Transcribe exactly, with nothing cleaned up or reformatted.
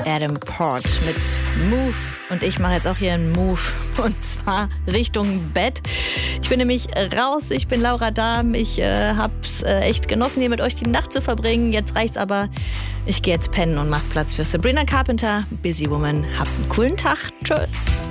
Adam Port mit Move. Und ich mache jetzt auch hier einen Move. Und zwar Richtung Bett. Ich bin nämlich raus. Ich bin Laura Dahm. Ich äh, hab's äh, echt genossen, hier mit euch die Nacht zu verbringen. Jetzt reicht's aber. Ich gehe jetzt pennen und mach Platz für Sabrina Carpenter. Busy Woman. Habt einen coolen Tag. Tschö.